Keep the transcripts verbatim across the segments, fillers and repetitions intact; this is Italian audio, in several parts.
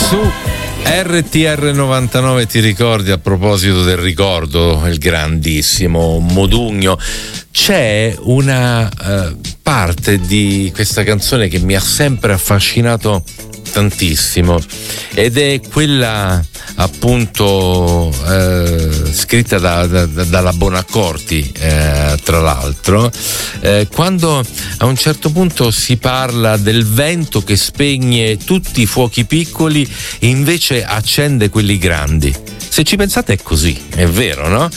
su R T R novantanove. Ti ricordi, a proposito del ricordo, il grandissimo Modugno, c'è una uh, parte di questa canzone che mi ha sempre affascinato tantissimo, ed è quella appunto eh, scritta da, da, dalla Bonaccorti, eh, tra l'altro, eh, quando a un certo punto si parla del vento che spegne tutti i fuochi piccoli e invece accende quelli grandi. Se ci pensate è così, è vero, no?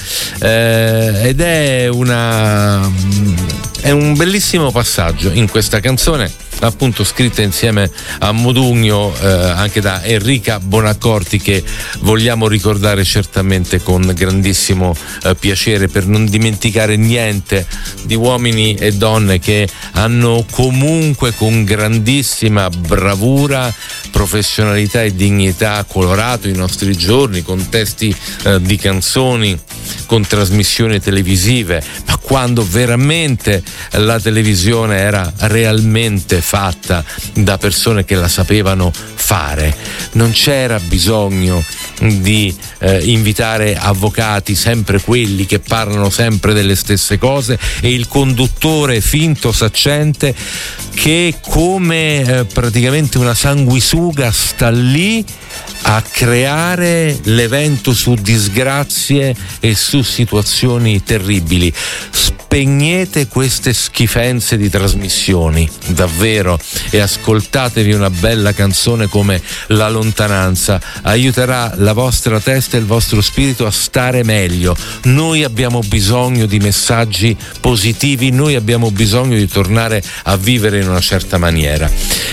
Eh, ed è una è un bellissimo passaggio in questa canzone, appunto scritta insieme a Modugno, eh, anche da Enrica Bonaccorti, che vogliamo ricordare certamente con grandissimo eh, piacere, per non dimenticare niente di uomini e donne che hanno comunque con grandissima bravura, professionalità e dignità colorato i nostri giorni con testi eh, di canzoni, con trasmissioni televisive, ma quando veramente la televisione era realmente fatta da persone che la sapevano fare, non c'era bisogno di eh, invitare avvocati, sempre quelli che parlano sempre delle stesse cose, e il conduttore finto saccente che come eh, praticamente una sanguisuga sta lì a creare l'evento su disgrazie e su situazioni terribili. Spegnete queste schifenze di trasmissioni, davvero, e ascoltatevi una bella canzone come La lontananza. Aiuterà la vostra testa e il vostro spirito a stare meglio. Noi abbiamo bisogno di messaggi positivi, noi abbiamo bisogno di tornare a vivere in una certa maniera.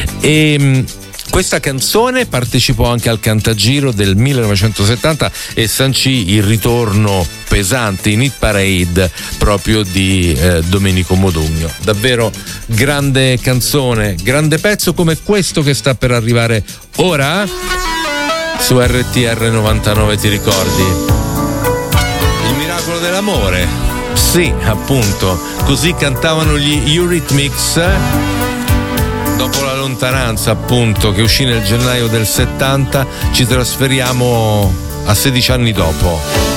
E questa canzone partecipò anche al Cantagiro del millenovecentosettanta e sancì il ritorno pesante in hit parade proprio di eh, Domenico Modugno. Davvero grande canzone, grande pezzo come questo che sta per arrivare ora su R T R novantanove. Ti ricordi? Il miracolo dell'amore? Sì, appunto, così cantavano gli Eurythmics dopo La lontananza, appunto, che uscì nel gennaio del settanta. Ci trasferiamo a sedici anni dopo.